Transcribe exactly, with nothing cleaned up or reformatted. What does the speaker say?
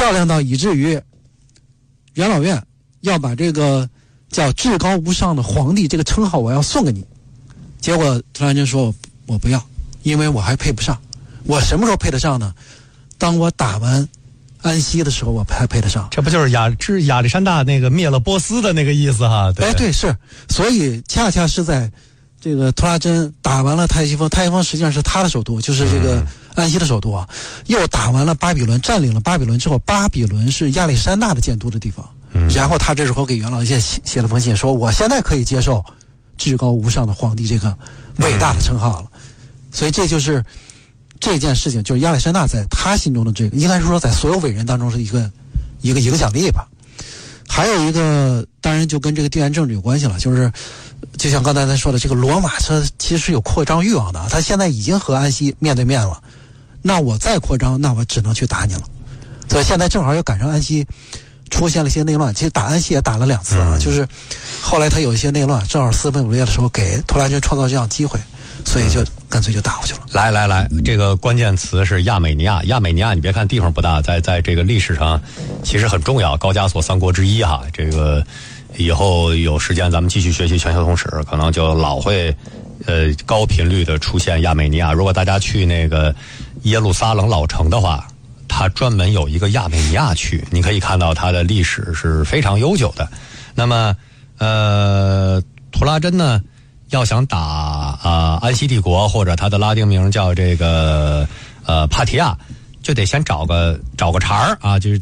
漂亮到以至于元老院要把这个叫至高无上的皇帝这个称号我要送给你。结果图拉真说我我不要，因为我还配不上。我什么时候配得上呢？当我打完安息的时候我才配得上。 这不就是亚是亚历山大那个灭了波斯的那个意思哈？对哎，对，是，所以恰恰是在这个图拉真打完了太西风，太西风实际上是他的首都，就是这个安息的首都啊。嗯、又打完了巴比伦，占领了巴比伦之后，巴比伦是亚历山大的建都的地方。嗯、然后他这时候给元老院写写了封信，说我现在可以接受至高无上的皇帝这个伟大的称号了。嗯、所以这就是这件事情，就是亚历山大在他心中的这个，应该是说在所有伟人当中是一个一个影响力吧。还有一个，当然就跟这个地缘政治有关系了，就是就像刚才咱说的，这个罗马它其实是有扩张欲望的，它现在已经和安息面对面了，那我再扩张，那我只能去打你了。所以现在正好又赶上安息出现了一些内乱，其实打安息也打了两次了，嗯、就是后来他有一些内乱，正好四分五裂的时候给图拉真创造这样机会，所以就干脆就打过去了。 来来来，这个关键词是亚美尼亚。亚美尼亚，你别看地方不大，在在这个历史上其实很重要，高加索三国之一哈。这个以后有时间咱们继续学习全球通史，可能就老会呃高频率的出现亚美尼亚。如果大家去那个耶路撒冷老城的话，它专门有一个亚美尼亚区，你可以看到它的历史是非常悠久的。那么呃图拉真呢，要想打啊、呃、安息帝国，或者它的拉丁名叫这个呃帕提亚，就得先找个找个茬儿啊，就是